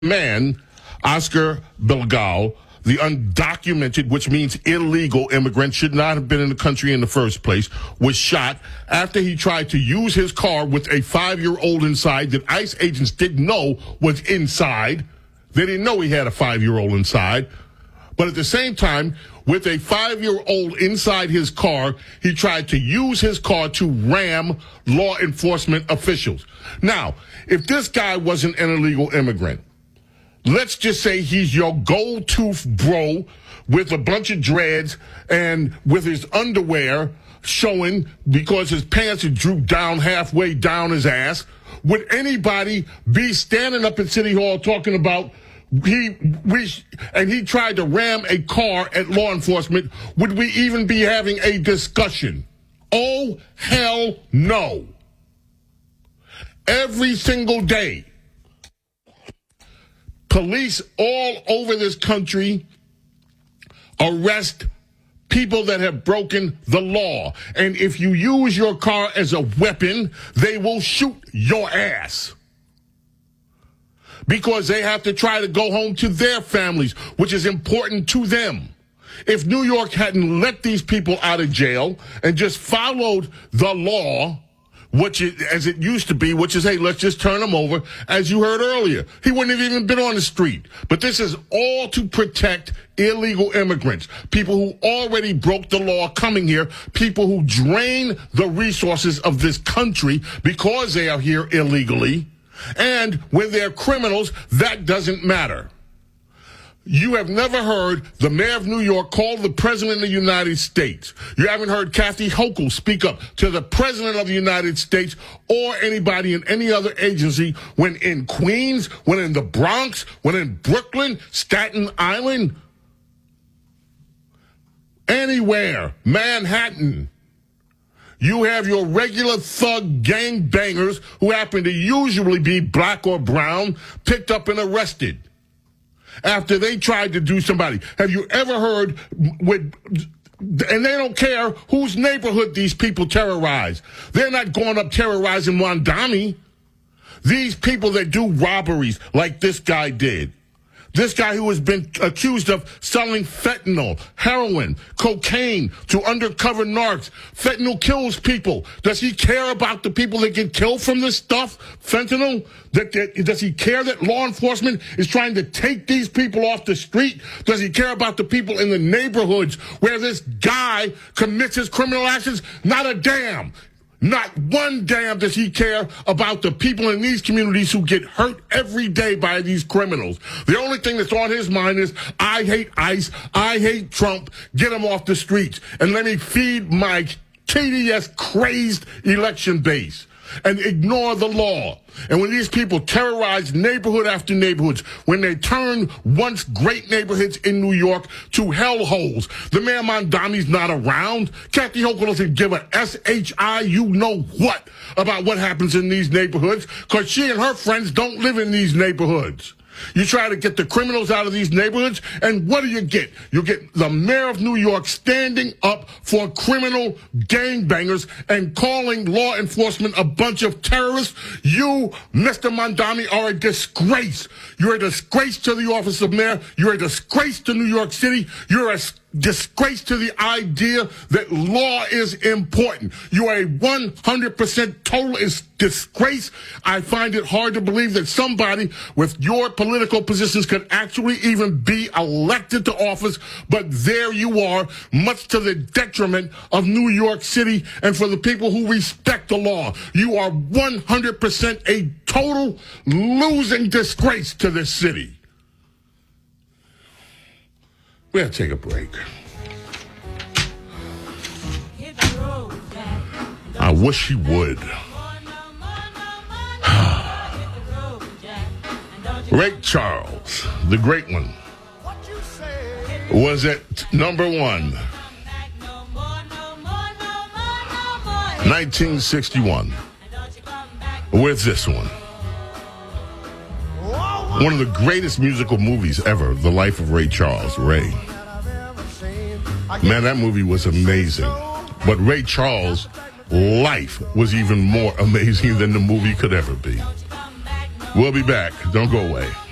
man, Oscar Bilgal, the undocumented, which means illegal immigrant, should not have been in the country in the first place, was shot after he tried to use his car with a 5-year-old inside that ICE agents didn't know was inside. They didn't know he had a 5-year-old inside. But at the same time, with a 5-year-old inside his car, he tried to use his car to ram law enforcement officials. Now, if this guy wasn't an illegal immigrant, let's just say he's your gold-toothed bro with a bunch of dreads and with his underwear showing because his pants are drooped down halfway down his ass. Would anybody be standing up in City Hall talking about he tried to ram a car at law enforcement? Would we even be having a discussion? Oh, hell no. Every single day, police all over this country arrest people that have broken the law. And if you use your car as a weapon, they will shoot your ass. Because they have to try to go home to their families, which is important to them. If New York hadn't let these people out of jail and just followed the law, as it used to be, which is, hey, let's just turn them over, as you heard earlier, he wouldn't have even been on the street. But this is all to protect illegal immigrants, people who already broke the law coming here, people who drain the resources of this country because they are here illegally. And when they're criminals, that doesn't matter. You have never heard the mayor of New York call the president of the United States. You haven't heard Kathy Hochul speak up to the president of the United States or anybody in any other agency when in Queens, when in the Bronx, when in Brooklyn, Staten Island, anywhere, Manhattan. You have your regular thug gangbangers who happen to usually be black or brown picked up and arrested after they tried to do somebody. Have you ever heard and they don't care whose neighborhood these people terrorize. They're not going up terrorizing Mondami. These people that do robberies like this guy did. This guy who has been accused of selling fentanyl, heroin, cocaine to undercover narcs. Fentanyl kills people. Does he care about the people that get killed from this stuff? Fentanyl? Does he care that law enforcement is trying to take these people off the street? Does he care about the people in the neighborhoods where this guy commits his criminal actions? Not a damn. Not one damn does he care about the people in these communities who get hurt every day by these criminals. The only thing that's on his mind is, I hate ICE, I hate Trump, get him off the streets, and let me feed my KDS crazed election base and ignore the law. And when these people terrorize neighborhood after neighborhoods, when they turn once great neighborhoods in New York to hellholes, the mayor Mondami's not around. Kathy Hochul doesn't give a SHI you know what about what happens in these neighborhoods because she and her friends don't live in these neighborhoods. You try to get the criminals out of these neighborhoods, and what do you get? You get the mayor of New York standing up for criminal gangbangers and calling law enforcement a bunch of terrorists. You, Mr. Mondami, are a disgrace. You're a disgrace to the office of mayor. You're a disgrace to New York City. You're a disgrace to the idea that law is important. You are a 100% total disgrace. I find it hard to believe that somebody with your political positions could actually even be elected to office, but there you are, much to the detriment of New York City and for the people who respect the law. You are 100% a total losing disgrace to this city. We'll take a break. I wish he would. Ray Charles, the great one, was at number 1. 1961. With this one. One of the greatest musical movies ever, The Life of Ray Charles, Ray. Man, that movie was amazing. But Ray Charles' life was even more amazing than the movie could ever be. We'll be back. Don't go away.